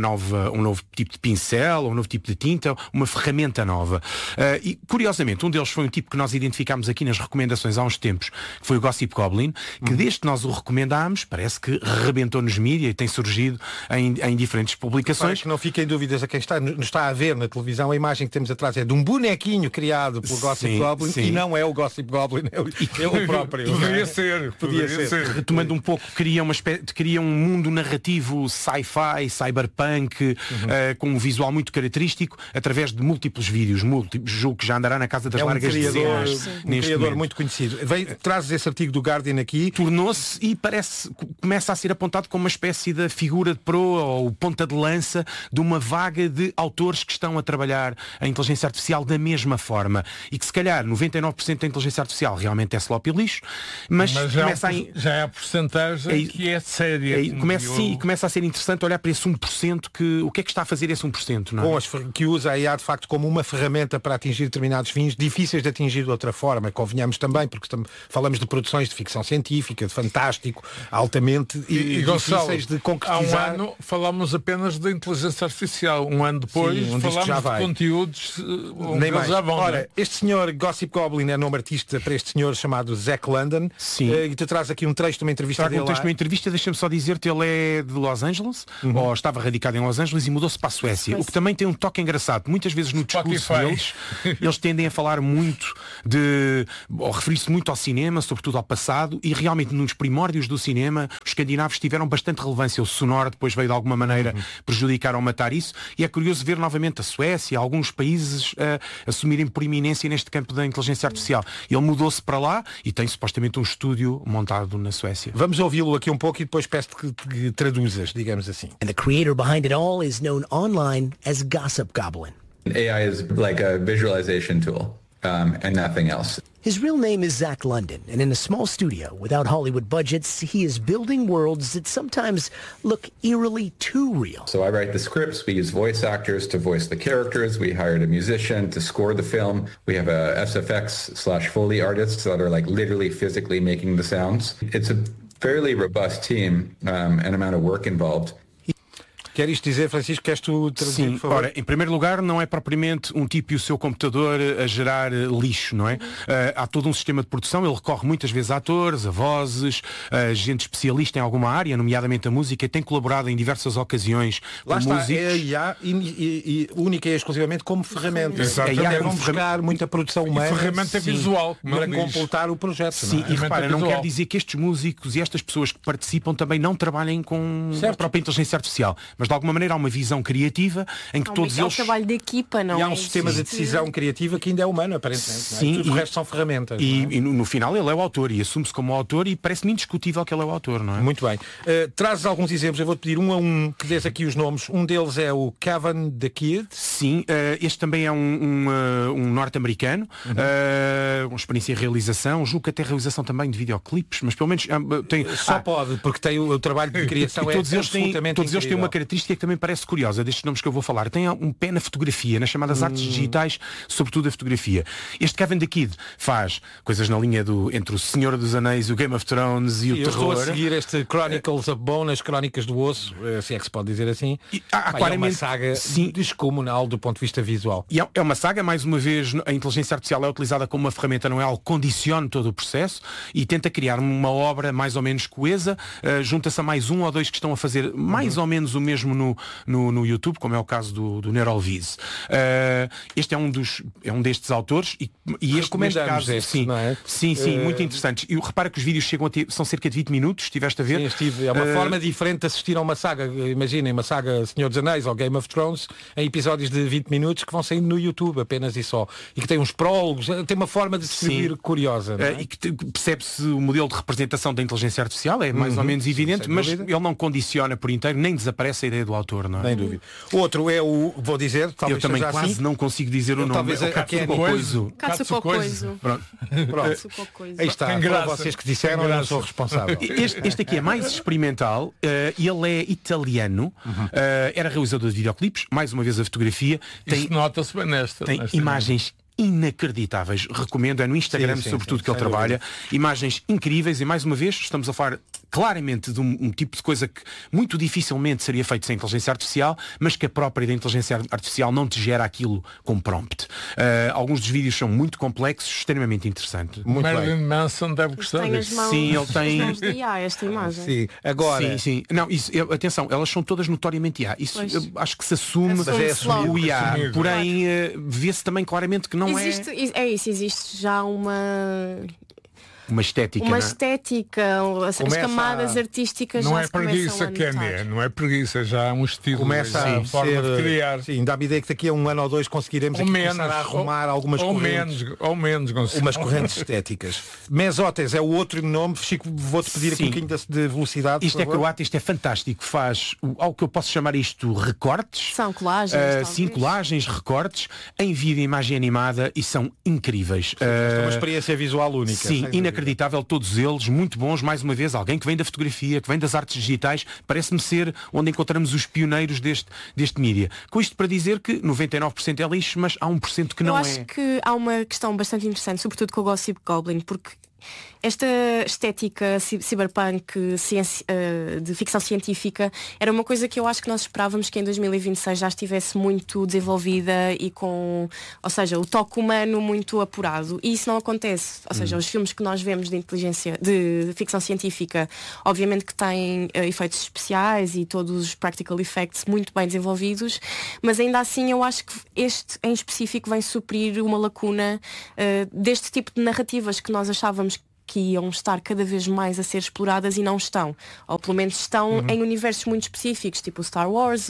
Speaker 4: um novo tipo de pincel, um novo tipo de tinta, uma ferramenta nova. E, curiosamente, um deles foi um tipo que nós identificámos aqui nas recomendações há uns tempos, que foi o Gossip Goblin, que desde que nós o recomendámos, parece que rebentou nos mídias e tem surgido em diferentes publicações.
Speaker 21: Para que não fiquem dúvidas a quem nos está a ver na televisão, a imagem que temos atrás é de um bonequinho criado pelo Gossip Goblin e não é o Gossip Goblin, é o próprio.
Speaker 19: Podia ser.
Speaker 4: Retomando um pouco, cria um mundo narrativo sci-fi, cyberpunk, com um visual muito característico, através de múltiplos vídeos, julgo que já andará na casa das largas dezenas.
Speaker 21: Um criador muito conhecido. Trazes esse artigo do Guardian aqui.
Speaker 4: Tornou-se e começa a ser apontado como uma espécie de figura de proa ou ponta de lança de uma vaga de autores que estão a trabalhar a inteligência artificial da mesma forma e que se calhar 99% da inteligência artificial realmente é slop e lixo, mas
Speaker 19: já é a porcentagem que é séria.
Speaker 4: Começa a ser interessante olhar para esse 1% o que é que está a fazer esse 1%, não é?
Speaker 21: Que usa a IA de facto como uma ferramenta para atingir determinados fins difíceis de atingir de outra forma, convenhamos também, porque falamos de produções de ficção científica, de fantástico, altamente difíceis
Speaker 19: Gonçalo,
Speaker 21: de concretizar.
Speaker 19: Há um ano falámos apenas da inteligência artificial, um ano depois falámos de conteúdos
Speaker 21: nem mais. Ora, este senhor Gossip Goblin é nome artista para este senhor chamado Zach London.
Speaker 4: Sim.
Speaker 21: E tu traz aqui um trecho de uma entrevista dele.
Speaker 4: Deixa-me só dizer-te, ele é de Los Angeles, ou estava radicado em Los Angeles e mudou-se para a Suécia, o que também tem um toque engraçado. Muitas vezes no discurso deles, eles tendem a falar muito ou referir-se muito ao cinema, sobretudo ao passado, e realmente nos primórdios do cinema, os escandinavos tiveram bastante relevância. O sonoro depois veio de alguma maneira prejudicar ou matar isso, e é curioso ver novamente a Suécia, alguns países assumirem proeminência neste campo da inteligência artificial. Ele mudou-se para lá e tem supostamente um estúdio montado na Suécia.
Speaker 21: Vamos ouvi-lo aqui um pouco e depois peço-te que traduzas, digamos assim.
Speaker 8: And the creator behind it all is known online as Gossip Goblin.
Speaker 22: AI is like a visualization tool, and nothing else.
Speaker 8: His real name is Zach London, and in a small studio, without Hollywood budgets, he is building worlds that sometimes look eerily too real.
Speaker 22: So I write the scripts, we use voice actors to voice the characters, we hired a musician to score the film, we have a SFX/Foley artists that are like literally physically making the sounds. It's a fairly robust team and amount of work involved.
Speaker 21: Quer isto dizer, Francisco, que és tu traduzir,
Speaker 4: Sim,
Speaker 21: por favor?
Speaker 4: ora, em primeiro lugar, não é propriamente um tipo e o seu computador a gerar lixo, não é? Há todo um sistema de produção, ele recorre muitas vezes a atores, a vozes, a gente especialista em alguma área, nomeadamente a música, e tem colaborado em diversas ocasiões
Speaker 21: Lá
Speaker 4: com
Speaker 21: está,
Speaker 4: músicos.
Speaker 21: é a IA e única e exclusivamente como ferramenta.
Speaker 19: Exatamente.
Speaker 21: A IA vão buscar muita produção humana
Speaker 19: ferramenta visual, como
Speaker 21: para
Speaker 19: ele diz.
Speaker 21: completar o projeto.
Speaker 4: Sim,
Speaker 21: não é?
Speaker 4: e repara, não
Speaker 19: visual.
Speaker 4: quer dizer que estes músicos e estas pessoas que participam também não trabalhem com a própria inteligência artificial, mas de alguma maneira há uma visão criativa em que todos
Speaker 15: É um
Speaker 4: eles...
Speaker 15: trabalho de equipa, não
Speaker 21: E
Speaker 15: é?
Speaker 21: há um sistema de decisão criativa que ainda é humano, aparentemente.
Speaker 4: Sim,
Speaker 21: não é? Tudo o resto são ferramentas.
Speaker 4: E no final ele é o autor e assume-se como autor e parece-me indiscutível que ele é o autor, não é?
Speaker 21: Muito bem. Trazes alguns exemplos, eu vou-te pedir um a um que dês aqui os nomes. Um deles é o Kevin the Kid.
Speaker 4: Sim, este também é um norte-americano, uma experiência em realização, julgo que até realização também de videoclipes, mas pelo menos tem...
Speaker 21: Só pode, porque tem o trabalho de criação
Speaker 4: e todos
Speaker 21: é
Speaker 4: eles têm,
Speaker 21: absolutamente
Speaker 4: todos eles têm
Speaker 21: incrível.
Speaker 4: uma característica que também parece curiosa destes nomes que eu vou falar. Tem um pé na fotografia, nas chamadas artes digitais, sobretudo a fotografia. Este Kevin the Kid faz coisas na linha entre o Senhor dos Anéis, o Game of Thrones e o
Speaker 21: eu
Speaker 4: terror.
Speaker 21: estou a seguir este Chronicles of Bone, as Crónicas do Osso, se é que se pode dizer assim.
Speaker 4: Há
Speaker 21: É uma
Speaker 4: claramente
Speaker 21: saga descomunal do ponto de vista visual.
Speaker 4: E é uma saga, mais uma vez, a inteligência artificial é utilizada como uma ferramenta, não é algo que condicione todo o processo e tenta criar uma obra mais ou menos coesa, junta-se a mais um ou dois que estão a fazer mais ou menos o mesmo no YouTube, como é o caso do Neuralviz. Este é um destes autores e este neste caso, sim,
Speaker 21: não é?
Speaker 4: Sim, muito interessantes. E repara que os vídeos chegam a ter, são cerca de 20 minutos, estiveste a ver?
Speaker 21: Sim, estive. É uma forma diferente de assistir a uma saga. Imaginem, uma saga Senhor dos Anéis ou Game of Thrones em episódios de 20 minutos que vão saindo no YouTube apenas e só. E que tem uns prólogos, tem uma forma de escrever curiosa. Não é?
Speaker 4: E que percebe-se o modelo de representação da inteligência artificial, é mais ou menos evidente, mas ele não condiciona por inteiro, nem desaparece a ideia do autor, não é?
Speaker 21: Nem dúvida. Outro é o, vou dizer, talvez
Speaker 4: eu também
Speaker 21: seja
Speaker 4: quase
Speaker 21: assim,
Speaker 4: não consigo dizer o nome.
Speaker 21: Talvez
Speaker 4: é o Katsukoizo.
Speaker 15: Katsukoizo.
Speaker 21: Pronto. Aí está, foram vocês que disseram, eu não sou responsável.
Speaker 4: Este aqui é mais experimental, ele é italiano, era realizador de videoclipes, mais uma vez a fotografia.
Speaker 19: Isso nota-se bem
Speaker 4: tem imagens inacreditáveis, recomendo, é no Instagram sobretudo que ele trabalha, imagens incríveis e mais uma vez estamos a falar claramente de um tipo de coisa que muito dificilmente seria feito sem inteligência artificial, mas que a própria da inteligência artificial não te gera aquilo com prompt. Alguns dos vídeos são muito complexos, extremamente interessantes.
Speaker 19: Marilyn Manson deve gostar disso.
Speaker 4: Sim, ele tem...
Speaker 15: esta imagem.
Speaker 21: Sim, agora...
Speaker 4: Sim. Não, isso, atenção, elas são todas notoriamente IA. Isso acho que se assume o IA. Porém, vê-se também claramente que não
Speaker 15: existe já
Speaker 4: uma estética,
Speaker 15: uma estética, as camadas artísticas
Speaker 19: não
Speaker 15: já
Speaker 19: é preguiça que não é preguiça, já há um estilo,
Speaker 21: começa a
Speaker 19: forma de criar.
Speaker 21: Sim, dá-me ideia que daqui a um ano ou dois conseguiremos começar a arrumar algumas correntes.
Speaker 19: Ou menos
Speaker 21: umas correntes estéticas. Mesotes é o outro nome, Chico, vou-te pedir aqui um bocadinho de velocidade.
Speaker 4: Isto é croata, isto é fantástico. Faz algo que eu posso chamar isto recortes.
Speaker 15: São colagens.
Speaker 4: Sim, colagens, recortes, em vídeo, imagem animada e são incríveis.
Speaker 21: É uma experiência visual única.
Speaker 4: Sim, inacreditável, todos eles, muito bons, mais uma vez, alguém que vem da fotografia, que vem das artes digitais, parece-me ser onde encontramos os pioneiros deste mídia. Com isto para dizer que 99% é lixo, mas há 1% que não é.
Speaker 15: Eu acho que há uma questão bastante interessante, sobretudo com o Gossip Goblin, porque esta estética cyberpunk de ficção científica era uma coisa que eu acho que nós esperávamos que em 2026 já estivesse muito desenvolvida e com, ou seja, o toque humano muito apurado. E isso não acontece. Ou seja, os filmes que nós vemos de ficção científica, obviamente que têm efeitos especiais e todos os practical effects muito bem desenvolvidos, mas ainda assim eu acho que este em específico vem suprir uma lacuna deste tipo de narrativas que nós achávamos que iam estar cada vez mais a ser exploradas e não estão. Ou pelo menos estão em universos muito específicos, tipo o Star Wars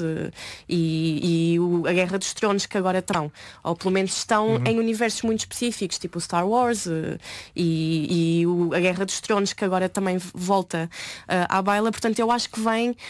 Speaker 15: e a Guerra dos Tronos, que agora estão. Ou pelo menos estão em universos muito específicos, tipo o Star Wars e a Guerra dos Tronos, que agora também volta à baila. Portanto, eu acho que vem